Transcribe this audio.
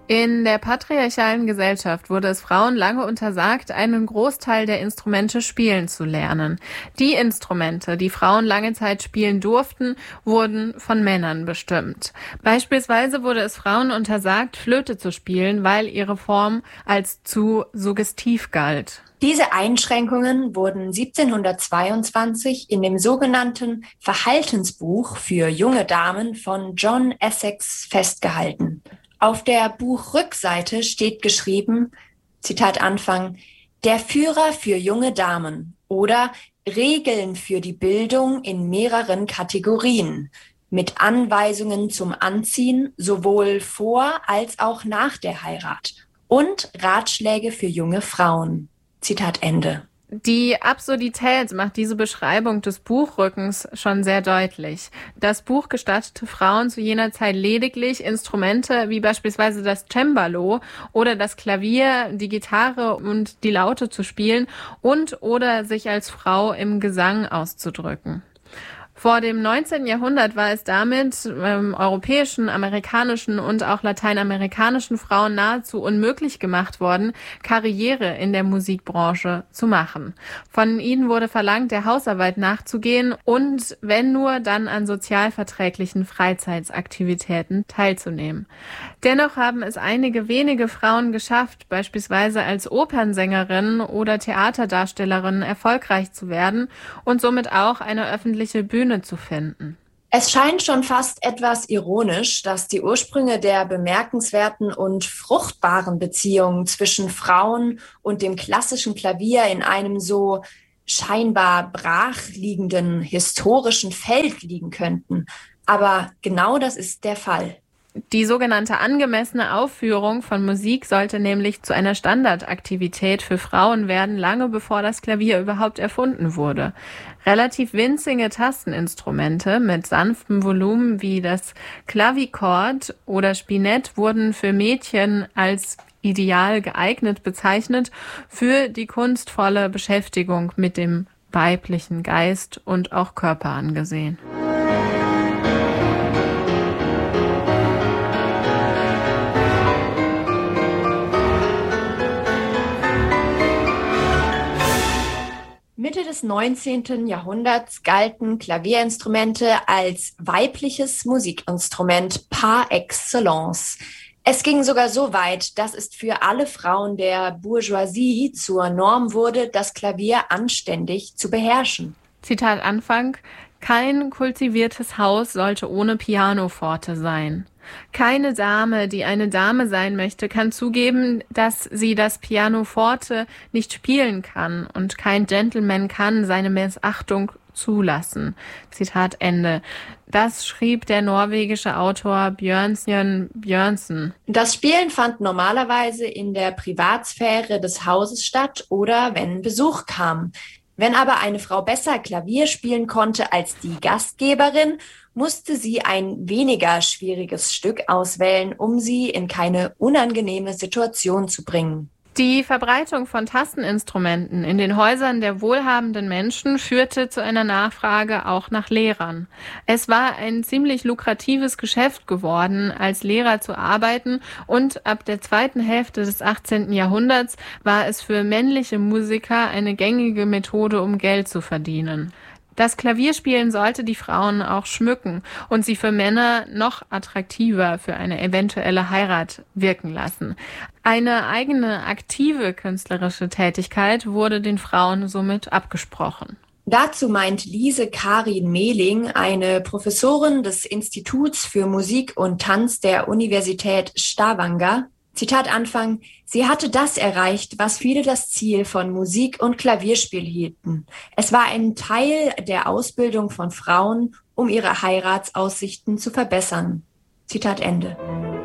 In der patriarchalen Gesellschaft wurde es Frauen lange untersagt, einen Großteil der Instrumente spielen zu lernen. Die Instrumente, die Frauen lange Zeit spielen durften, wurden von Männern bestimmt. Beispielsweise wurde es Frauen untersagt, Flöte zu spielen, weil ihre Form als zu suggestiv galt. Diese Einschränkungen wurden 1722 in dem sogenannten Verhaltensbuch für junge Damen von John Essex festgehalten. Auf der Buchrückseite steht geschrieben, Zitat Anfang, der Führer für junge Damen oder Regeln für die Bildung in mehreren Kategorien mit Anweisungen zum Anziehen sowohl vor als auch nach der Heirat und Ratschläge für junge Frauen. Zitat Ende. Die Absurdität macht diese Beschreibung des Buchrückens schon sehr deutlich. Das Buch gestattete Frauen zu jener Zeit lediglich Instrumente wie beispielsweise das Cembalo oder das Klavier, die Gitarre und die Laute zu spielen und oder sich als Frau im Gesang auszudrücken. Vor dem 19. Jahrhundert war es damit europäischen, amerikanischen und auch lateinamerikanischen Frauen nahezu unmöglich gemacht worden, Karriere in der Musikbranche zu machen. Von ihnen wurde verlangt, der Hausarbeit nachzugehen und, wenn nur, dann an sozialverträglichen Freizeitaktivitäten teilzunehmen. Dennoch haben es einige wenige Frauen geschafft, beispielsweise als Opernsängerin oder Theaterdarstellerin erfolgreich zu werden und somit auch eine öffentliche Bühne zu finden. Es scheint schon fast etwas ironisch, dass die Ursprünge der bemerkenswerten und fruchtbaren Beziehungen zwischen Frauen und dem klassischen Klavier in einem so scheinbar brachliegenden historischen Feld liegen könnten. Aber genau das ist der Fall. Die sogenannte angemessene Aufführung von Musik sollte nämlich zu einer Standardaktivität für Frauen werden, lange bevor das Klavier überhaupt erfunden wurde. Relativ winzige Tasteninstrumente mit sanftem Volumen wie das Clavichord oder Spinett wurden für Mädchen als ideal geeignet bezeichnet für die kunstvolle Beschäftigung mit dem weiblichen Geist und auch Körper angesehen. Mitte des 19. Jahrhunderts galten Klavierinstrumente als weibliches Musikinstrument par excellence. Es ging sogar so weit, dass es für alle Frauen der Bourgeoisie zur Norm wurde, das Klavier anständig zu beherrschen. Zitat Anfang: Kein kultiviertes Haus sollte ohne Pianoforte sein. Keine Dame, die eine Dame sein möchte, kann zugeben, dass sie das Pianoforte nicht spielen kann, und kein Gentleman kann seine Missachtung zulassen. Zitat Ende. Das schrieb der norwegische Autor Bjørnstjerne Bjørnson. Das Spielen fand normalerweise in der Privatsphäre des Hauses statt oder wenn Besuch kam. Wenn aber eine Frau besser Klavier spielen konnte als die Gastgeberin, musste sie ein weniger schwieriges Stück auswählen, um sie in keine unangenehme Situation zu bringen. Die Verbreitung von Tasteninstrumenten in den Häusern der wohlhabenden Menschen führte zu einer Nachfrage auch nach Lehrern. Es war ein ziemlich lukratives Geschäft geworden, als Lehrer zu arbeiten, und ab der zweiten Hälfte des 18. Jahrhunderts war es für männliche Musiker eine gängige Methode, um Geld zu verdienen. Das Klavierspielen sollte die Frauen auch schmücken und sie für Männer noch attraktiver für eine eventuelle Heirat wirken lassen. Eine eigene aktive künstlerische Tätigkeit wurde den Frauen somit abgesprochen. Dazu meint Lise Karin Mehling, eine Professorin des Instituts für Musik und Tanz der Universität Stavanger, Zitat Anfang: Sie hatte das erreicht, was viele das Ziel von Musik- und Klavierspiel hielten. Es war ein Teil der Ausbildung von Frauen, um ihre Heiratsaussichten zu verbessern. Zitat Ende.